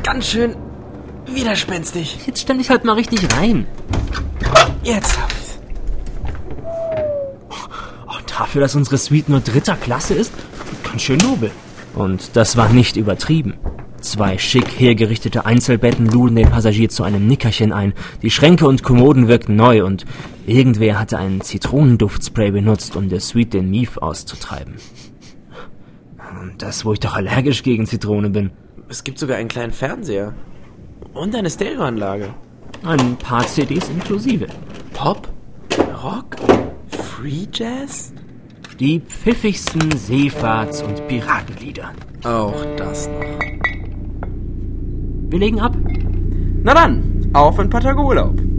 ganz schön widerspenstig. Jetzt stell dich halt mal richtig rein. Jetzt hab ich's. Dafür, dass unsere Suite nur 3. Klasse ist, ganz schön nobel. Und das war nicht übertrieben. 2 schick hergerichtete Einzelbetten luden den Passagier zu einem Nickerchen ein. Die Schränke und Kommoden wirkten neu und irgendwer hatte einen Zitronenduftspray benutzt, um der Suite den Mief auszutreiben. Das, wo ich doch allergisch gegen Zitrone bin. Es gibt sogar einen kleinen Fernseher. Und eine Stereoanlage. Ein paar CDs inklusive. Pop? Rock? Free Jazz? Die pfiffigsten Seefahrts- und Piratenlieder. Auch das noch. Wir legen ab. Na dann, auf in Patagurlaub.